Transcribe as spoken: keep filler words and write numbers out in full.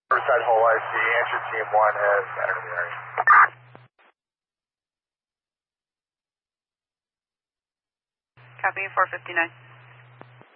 Riverside Hole I C, answer team one has entered the area. Copy four fifty-nine.